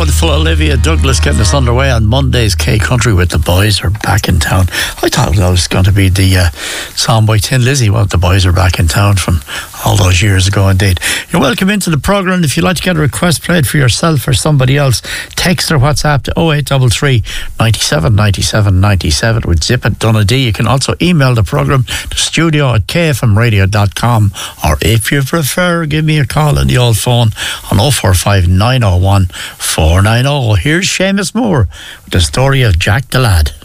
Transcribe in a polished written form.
wonderful Olivia Douglas getting us underway on Monday's K Country with The Boys Are Back in Town. I thought that was going to be the song by Tin Lizzy. Well, The Boys Are Back in Town from all those years ago indeed. You're welcome into the programme. If you'd like to get a request played for yourself or somebody else, text or WhatsApp to 0833 97 97 97 with Zip at Donaghadee. You can also email the programme to studio@kfmradio.com, or if you prefer, give me a call on the old phone on 045 901 490. Here's Seamus Moore with the story of Jack the Lad.